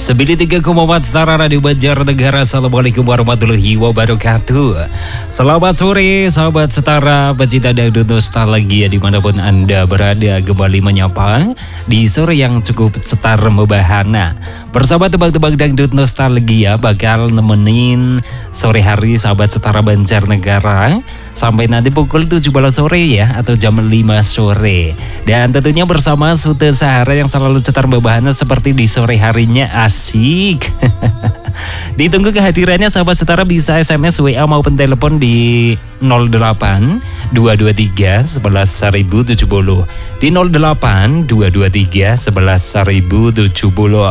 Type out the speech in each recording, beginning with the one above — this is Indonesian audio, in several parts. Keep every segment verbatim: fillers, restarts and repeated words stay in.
sembilan puluh tiga koma empat Setara Radio Banjarnegara. Assalamualaikum warahmatullahi wabarakatuh. Selamat sore sahabat Setara pecinta dangdut nostalgia dimanapun Anda berada. Kembali menyapa di sore yang cukup setar membahana bersama tebak-tebak dangdut nostalgia bakal nemenin sore hari sahabat Setara Banjarnegara sampai nanti pukul tujuh belas sore ya, atau jam lima sore. Dan tentunya bersama Sute Sahara yang selalu cetar membahana seperti di sore harinya. Asik. Ditunggu kehadirannya sahabat Setara, bisa S M S, W A maupun telepon di nol delapan dua dua tiga sebelas seribu tujuh puluh, di nol delapan dua dua tiga sebelas seribu tujuh puluh.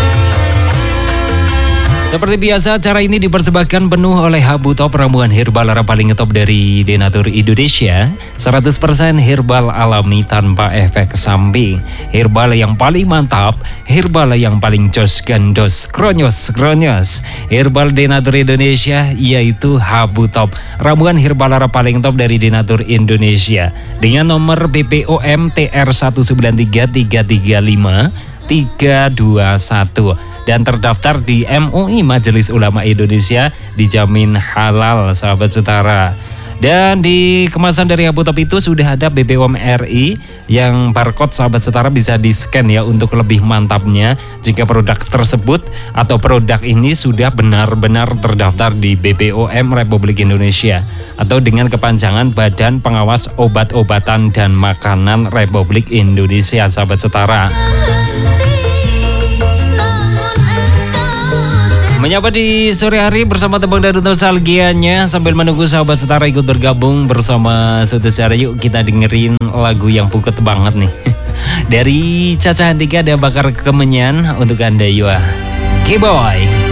Seperti biasa, acara ini dipersembahkan penuh oleh Habu Top, ramuan herbal paling top dari Denatur Indonesia. seratus persen herbal alami tanpa efek samping. Herbal yang paling mantap, herbal yang paling jos gandos, kronyos kronyos. Herbal Denatur Indonesia yaitu Habu Top, ramuan herbal paling top dari Denatur Indonesia. Dengan nomor B P O M T R satu sembilan tiga tiga tiga lima tiga dua satu dan terdaftar di M U I Majelis Ulama Indonesia, dijamin halal sahabat Setara. Dan di kemasan dari Habu Top itu sudah ada B P O M R I yang barcode sahabat Setara bisa di scan ya untuk lebih mantapnya jika produk tersebut atau produk ini sudah benar-benar terdaftar di B P O M Republik Indonesia atau dengan kepanjangan Badan Pengawas Obat-obatan dan Makanan Republik Indonesia sahabat Setara. Menyapa di sore hari bersama tebak dangdut nostalgianya sambil menunggu sahabat Setara ikut bergabung bersama Sute Sahara. Yuk kita dengerin lagu yang puket banget nih dari Caca Handika dan Bakar Kemenyan untuk Anda yuk. K-Boy.